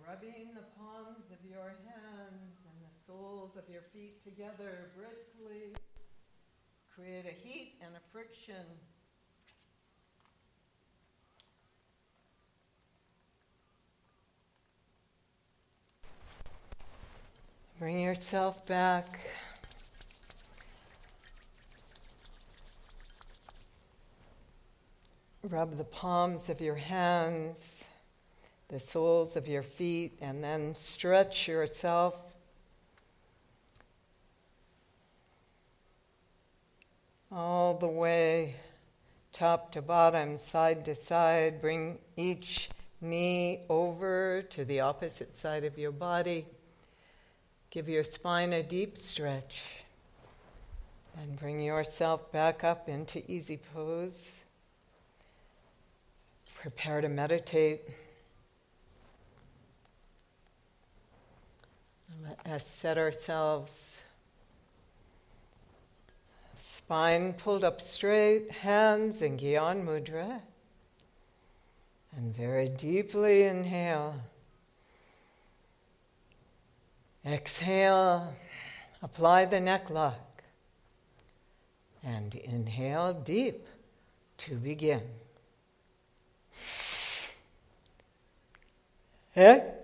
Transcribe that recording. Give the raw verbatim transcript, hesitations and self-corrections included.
rubbing the palms of your hands and the soles of your feet together briskly. Create a heat and a friction. Bring yourself back. Rub the palms of your hands, the soles of your feet, and then stretch yourself. All the way, top to bottom, side to side. Bring each knee over to the opposite side of your body. Give your spine a deep stretch. And bring yourself back up into easy pose. Prepare to meditate. Let us set ourselves. Spine pulled up straight, hands in Gyan Mudra. And very deeply inhale. Exhale, apply the neck lock. And inhale deep to begin. Eh?